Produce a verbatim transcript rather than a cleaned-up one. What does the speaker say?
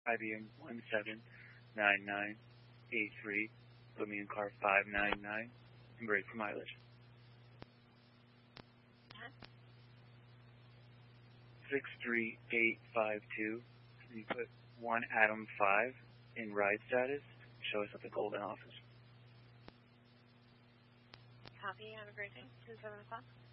I B M one seven nine nine eight three. Put me in car five nine nine and brake for mileage. Uh-huh. six three eight five two. You put one Adam five in ride status. Show us at the Golden office. Copy. Have a great day. two seven o'clock.